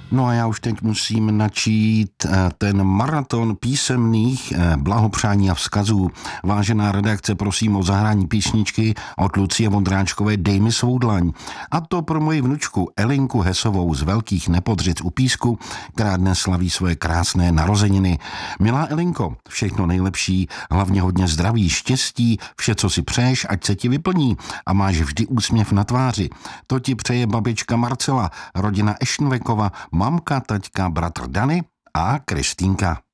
No a já už teď musím načít ten maraton písemných blahopřání a vzkazů. Vážená redakce, prosím o zahrání písničky od Lucie Vondráčkové Dej mi svou dlaň. A to pro moji vnučku Elinku Hesovou z Velkých Nepodřic u Písku, která dnes slaví svoje krásné narozeniny. Milá Elinko, všechno nejlepší, hlavně hodně zdraví, štěstí, vše, co si přeješ, ať se ti vyplní a máš vždy úsměv na tváři. To ti přeje babička Marcela, rodina Ešenvekova, mamka, taťka, bratr Dany a Kristýnka.